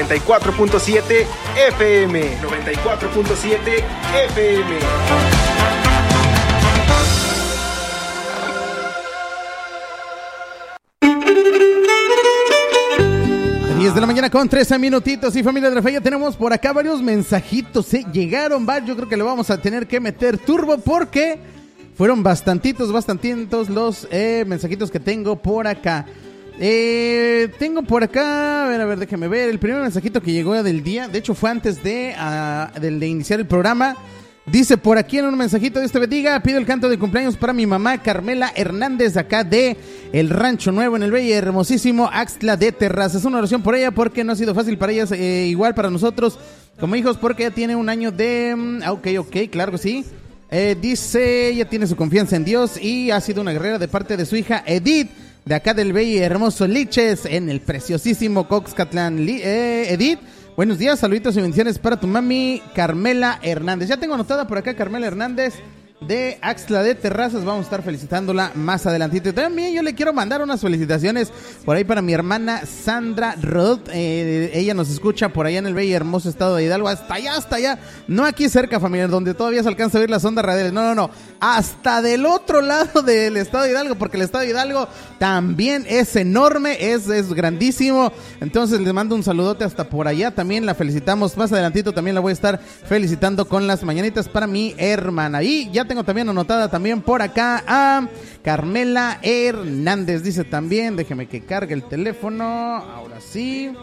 94.7 FM. 94.7 FM. 10 de la mañana con 13 minutitos y familia de la fe, ya tenemos por acá varios mensajitos, llegaron varios, yo creo que le vamos a tener que meter turbo porque fueron bastantitos los mensajitos que tengo por acá. Tengo por acá, a ver, déjame ver, el primer mensajito que llegó del día, de hecho fue antes del de iniciar el programa. Dice por aquí en un mensajito: Dios te bendiga, pido el canto de cumpleaños para mi mamá Carmela Hernández, acá de El Rancho Nuevo, en el bello y hermosísimo Axtla de Terrazas. Una oración por ella porque no ha sido fácil para ella, igual para nosotros como hijos, porque ella tiene un año de... Ok, claro que sí. Dice, ella tiene su confianza en Dios y ha sido una guerrera de parte de su hija Edith, de acá del bello y hermoso Liches, en el preciosísimo Coxcatlán. Edith, buenos días, saluditos y bendiciones para tu mami Carmela Hernández. Ya tengo anotada por acá Carmela Hernández de Axtla de Terrazas, vamos a estar felicitándola más adelantito. Y también yo le quiero mandar unas felicitaciones por ahí para mi hermana Sandra Roth. Ella nos escucha por allá en el bello y hermoso estado de Hidalgo, hasta allá, no aquí cerca, familia, donde todavía se alcanza a oír las ondas radiales, no, hasta del otro lado del estado de Hidalgo, porque el estado de Hidalgo también es enorme, es grandísimo. Entonces les mando un saludote hasta por allá, también la felicitamos más adelantito, también la voy a estar felicitando con las mañanitas para mi hermana. Y ya tengo también anotada también por acá a Carmela Hernández, dice también, déjeme que cargue el teléfono, ahora sí.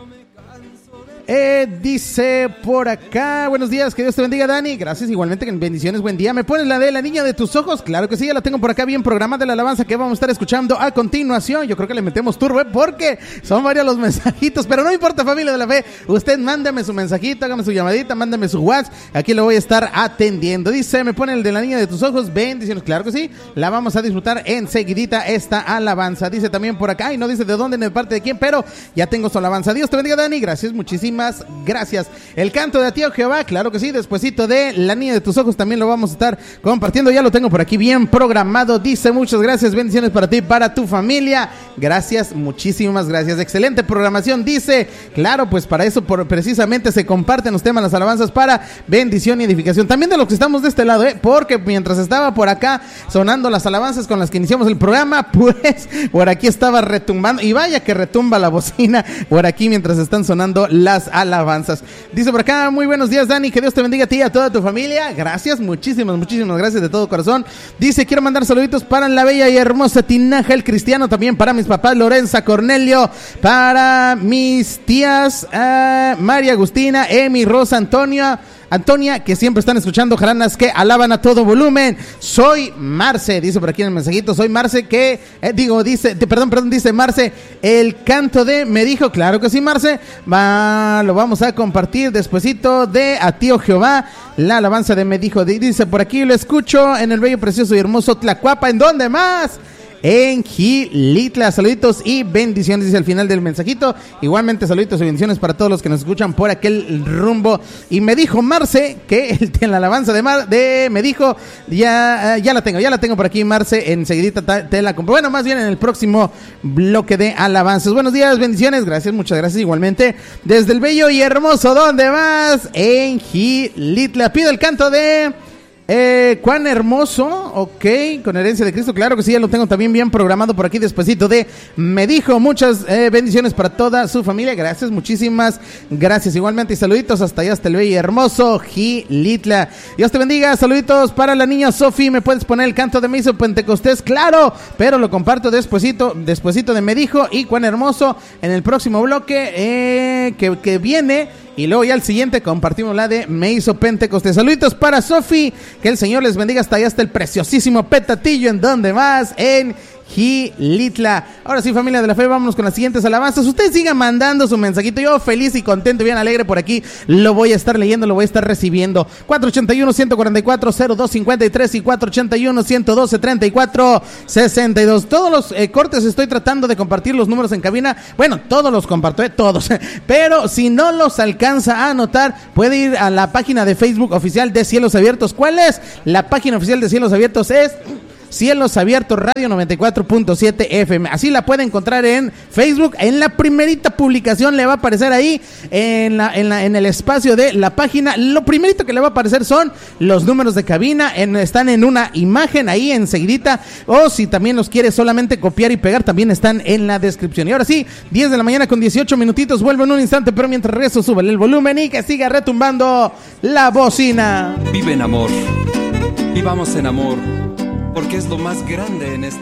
Dice por acá: buenos días, que Dios te bendiga, Dani. Gracias, igualmente, que bendiciones, buen día. ¿Me pones la de La Niña de Tus Ojos? Claro que sí, ya la tengo por acá bien programada, la alabanza que vamos a estar escuchando a continuación. Yo creo que le metemos turbo, porque son varios los mensajitos, pero no importa, familia de la fe, usted mándame su mensajito, hágame su llamadita, mándame su WhatsApp, aquí lo voy a estar atendiendo. Dice, ¿me pone el de La Niña de Tus Ojos? Bendiciones, claro que sí, la vamos a disfrutar enseguidita esta alabanza. Dice también por acá, y no dice de dónde ni de parte de quién, pero ya tengo su alabanza. Dios te bendiga, Dani, gracias, muchísimas gracias. El canto de A Tío Jehová, claro que sí, despuesito de La Niña de Tus Ojos también lo vamos a estar compartiendo, ya lo tengo por aquí bien programado. Dice, muchas gracias, bendiciones para ti, para tu familia, gracias, muchísimas gracias, excelente programación. Dice, claro, pues para eso precisamente se comparten los temas, las alabanzas, para bendición y edificación también de los que estamos de este lado, porque mientras estaba por acá sonando las alabanzas con las que iniciamos el programa, pues por aquí estaba retumbando, y vaya que retumba la bocina por aquí mientras están sonando las alabanzas. Dice por acá, muy buenos días, Dani, que Dios te bendiga a ti y a toda tu familia. Gracias, muchísimas gracias de todo corazón. Dice, quiero mandar saluditos para la bella y hermosa Tinaja el Cristiano, también para mis papás Lorenza, Cornelio, para mis tías María Agustina, Emi, Rosa, Antonia, que siempre están escuchando jaranas que alaban a todo volumen. Soy Marce, dice por aquí en el mensajito, soy Marce que, dice Marce, el canto de Me Dijo, claro que sí, Marce, lo vamos a compartir despuesito de A Tío Jehová, la alabanza de Me Dijo. Dice por aquí, lo escucho en el bello, precioso y hermoso Tlacuapa. ¿En dónde más? En Gilitla. Saluditos y bendiciones, dice al final del mensajito. Igualmente saluditos y bendiciones para todos los que nos escuchan por aquel rumbo. Y me dijo Marce que en la alabanza de Me Dijo, ya la tengo por aquí, Marce, enseguidita te la compro. Bueno, más bien en el próximo bloque de alabanzas. Buenos días, bendiciones, gracias, muchas gracias igualmente. Desde el bello y hermoso, ¿dónde más? En Gilitla. Pido el canto de... Cuán hermoso, ok, con Herencia de Cristo, claro que sí, ya lo tengo también bien programado por aquí despuesito de Me Dijo. Muchas bendiciones para toda su familia, gracias, muchísimas gracias igualmente, y saluditos hasta allá, hasta el bello y hermoso Gilitla. Dios te bendiga, saluditos para la niña Sofi. ¿Me puedes poner el canto de Misa Pentecostés? Claro, pero lo comparto despuesito de Me Dijo y Cuán hermoso en el próximo bloque que viene. Y luego ya al siguiente compartimos la de Me Hizo Pentecostés. Saluditos para Sofi, que el Señor les bendiga hasta allá, hasta el preciosísimo Petatillo. ¿En dónde más? En Gilitla. Ahora sí, familia de la fe, vámonos con las siguientes alabanzas. Ustedes sigan mandando su mensajito, yo feliz y contento, bien alegre por aquí, lo voy a estar leyendo, lo voy a estar recibiendo. 481-144-0253 y 481-112-3462. Todos los cortes estoy tratando de compartir los números en cabina. Bueno, todos los comparto, todos. Pero si no los alcanza a anotar, puede ir a la página de Facebook oficial de Cielos Abiertos. ¿Cuál es? La página oficial de Cielos Abiertos es Cielos Abiertos Radio 94.7 FM. Así la puede encontrar en Facebook. En la primerita publicación le va a aparecer ahí en el espacio de la página. Lo primerito que le va a aparecer son los números de cabina. Están en una imagen ahí enseguidita. O si también los quiere solamente copiar y pegar, también están en la descripción. Y ahora sí, 10 de la mañana con 18 minutitos. Vuelvo en un instante, pero mientras regreso, súbele el volumen y que siga retumbando la bocina. Vive en amor. Vivamos en amor, porque es lo más grande en este